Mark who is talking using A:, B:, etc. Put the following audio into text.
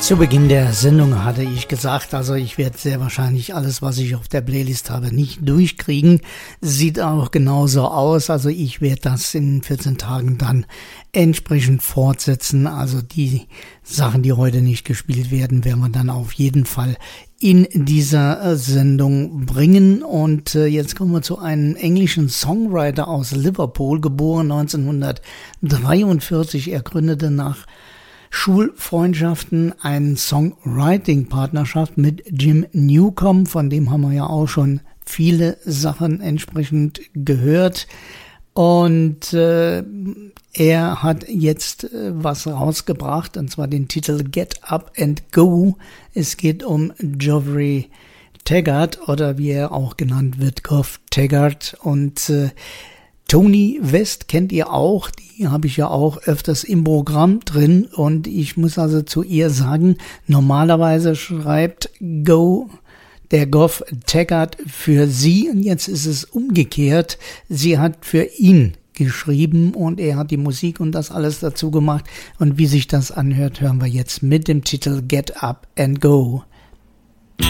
A: Zu Beginn der Sendung hatte ich gesagt, also ich werde sehr wahrscheinlich alles, was ich auf der Playlist habe, nicht durchkriegen. Sieht auch genauso aus, also ich werde das in 14 Tagen dann entsprechend fortsetzen. Also die Sachen, die heute nicht gespielt werden, werden wir dann auf jeden Fall in dieser Sendung bringen. Und jetzt kommen wir zu einem englischen Songwriter aus Liverpool, geboren 1943. Er gründete nach Schulfreundschaften eine Songwriting-Partnerschaft mit Jim Newcomb, von dem haben wir ja auch schon viele Sachen entsprechend gehört. Und er hat jetzt was rausgebracht, und zwar den Titel Get Up and Go. Es geht um Geoffrey Taggart, oder wie er auch genannt wird, Geoff Taggart. Und Tony West kennt ihr auch, die habe ich ja auch öfters im Programm drin, und ich muss also zu ihr sagen, normalerweise schreibt der Geoff Taggart für sie, und jetzt ist es umgekehrt, sie hat für ihn geschrieben und er hat die Musik und das alles dazu gemacht, und wie sich das anhört, hören wir jetzt mit dem Titel Get Up and Go.